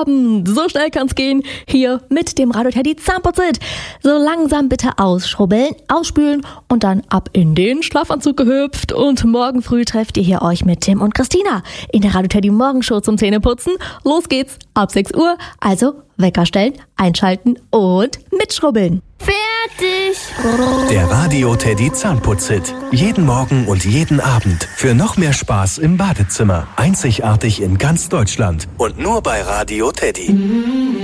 Abend. So schnell kann's gehen. Hier mit dem Radio Teddy Zahnputz-Hit. So langsam bitte ausschrubbeln, ausspülen und dann ab in den Schlafanzug gehüpft. Und morgen früh trefft ihr hier euch mit Tim und Christina in der Radio Teddy Morgenshow zum Zähneputzen. Los geht's ab 6 Uhr. Also Wecker stellen, einschalten und mitschrubbeln. Fertig! Der Radio Teddy Zahnputz-Hit. Jeden Morgen und jeden Abend. Für noch mehr Spaß im Badezimmer. Einzigartig in ganz Deutschland. Und nur bei Radio Teddy.